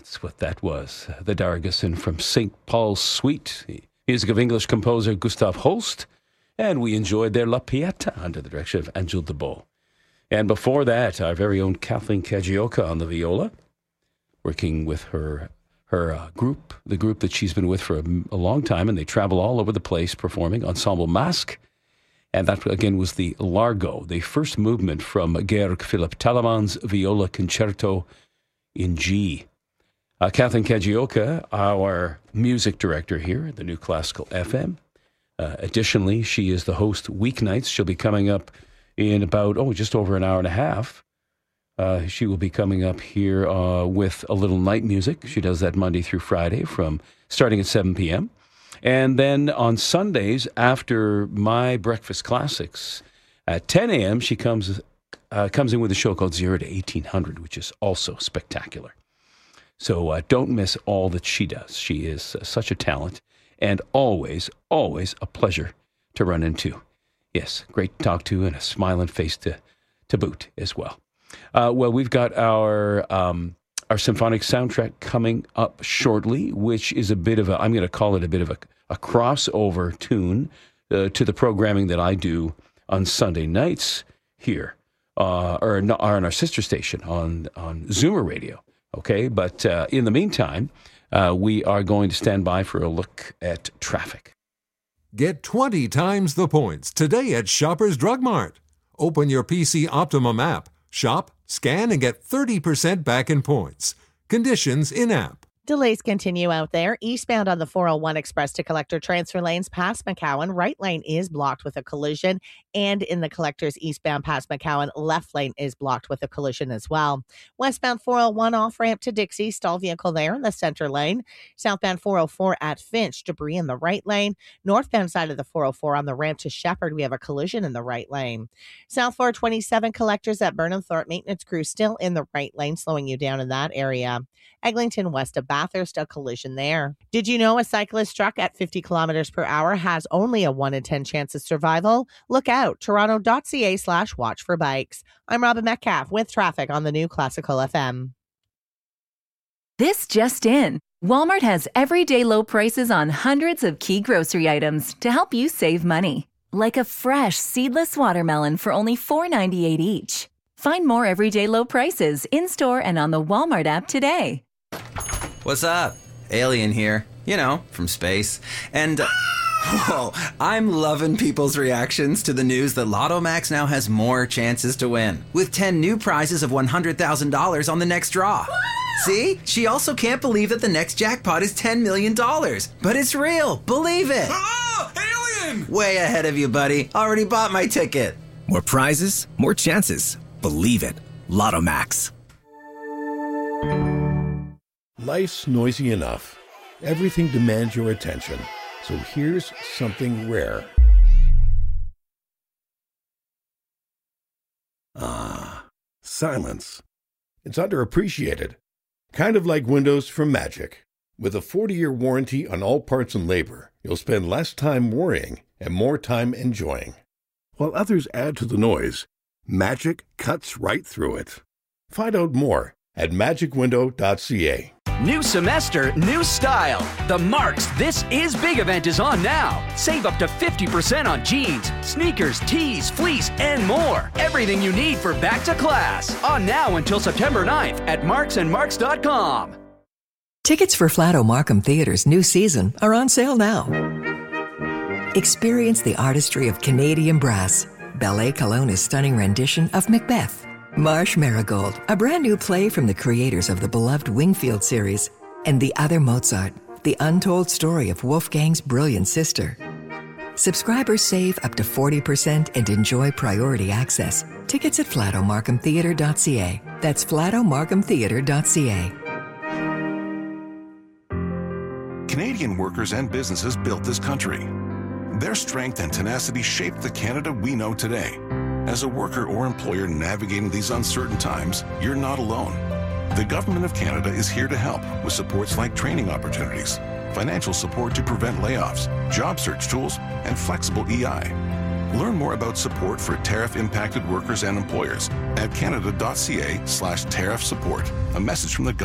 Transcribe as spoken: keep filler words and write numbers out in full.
That's what that was. The Dargason from Saint Paul's Suite, the music of English composer Gustav Holst. And we enjoyed their La Pieta under the direction of Angel de Beau. And before that, our very own Kathleen Kajioka on the viola, working with her her uh, group, the group that she's been with for a, a long time, and they travel all over the place performing, Ensemble Masque. And that, again, was the Largo, the first movement from Georg Philipp Telemann's Viola Concerto in G. Uh, Kathleen Kajioka, our music director here at the New Classical F M. Uh, additionally, she is the host weeknights. She'll be coming up in about, oh, just over an hour and a half. Uh, she will be coming up here uh, with a little night music. She does that Monday through Friday from starting at seven p.m. And then on Sundays, after my Breakfast Classics, at ten a.m., she comes uh, comes in with a show called Zero to eighteen hundred, which is also spectacular. So uh, don't miss all that she does. She is uh, such a talent and always, always a pleasure to run into. Yes, great to talk to and a smiling face to, to boot as well. Uh, well, we've got our um, our symphonic soundtrack coming up shortly, which is a bit of a, I'm going to call it a bit of a, a crossover tune uh, to the programming that I do on Sunday nights here, uh, or, or on our sister station on, on Zoomer Radio. Okay, but uh, in the meantime, uh, we are going to stand by for a look at traffic. Get twenty times the points today at Shoppers Drug Mart. Open your P C Optimum app, shop, scan, and get thirty percent back in points. Conditions in-app. Delays continue out there. Eastbound on the four oh one Express to Collector transfer lanes past McCowan. Right lane is blocked with a collision. And in the Collectors eastbound past McCowan, left lane is blocked with a collision as well. Westbound four oh one off-ramp to Dixie. Stall vehicle there in the center lane. Southbound four oh four at Finch. Debris in the right lane. Northbound side of the four oh four on the ramp to Shepherd. We have a collision in the right lane. South four twenty-seven Collectors at Burnham Thorpe. Maintenance crew still in the right lane, slowing you down in that area. Eglinton west of Bathurst, a collision there. Did you know a cyclist truck at fifty kilometers per hour has only a one in ten chance of survival? Look out, toronto.ca slash watch for bikes. I'm Robin Metcalf with traffic on the New Classical F M. This just in. Walmart has everyday low prices on hundreds of key grocery items to help you save money. Like a fresh seedless watermelon for only four ninety-eight each. Find more everyday low prices in-store and on the Walmart app today. What's up? Alien here. You know, from space. And, uh, whoa, I'm loving people's reactions to the news that Lotto Max now has more chances to win. With ten new prizes of one hundred thousand dollars on the next draw. See? She also can't believe that the next jackpot is ten million dollars. But it's real. Believe it. Oh, alien! Way ahead of you, buddy. Already bought my ticket. More prizes, more chances. Believe it. Lotto Max. Life's noisy enough. Everything demands your attention. So here's something rare. Ah, silence. It's underappreciated. Kind of like Windows from Magic. With a forty-year warranty on all parts and labor, you'll spend less time worrying and more time enjoying. While others add to the noise, Magic cuts right through it. Find out more at magic window dot c a. New semester, new style. The Marks This Is Big event is on now. Save up to fifty percent on jeans, sneakers, tees, fleece, and more. Everything you need for back to class. On now until September ninth at marks and marks dot com. Tickets for Flato Markham Theatre's new season are on sale now. Experience the artistry of Canadian brass, Ballet Kelowna's stunning rendition of Macbeth, Marsh Marigold, a brand new play from the creators of the beloved Wingfield series, and The Other Mozart, the untold story of Wolfgang's brilliant sister. Subscribers save up to forty percent and enjoy priority access. Tickets at flato markham theatre dot c a. That's flato markham theatre dot c a. Canadian workers and businesses built this country. Their strength and tenacity shaped the Canada we know today. As a worker or employer navigating these uncertain times, you're not alone. The Government of Canada is here to help with supports like training opportunities, financial support to prevent layoffs, job search tools, and flexible E I. Learn more about support for tariff-impacted workers and employers at canada dot c a slash tariff support. A message from the government.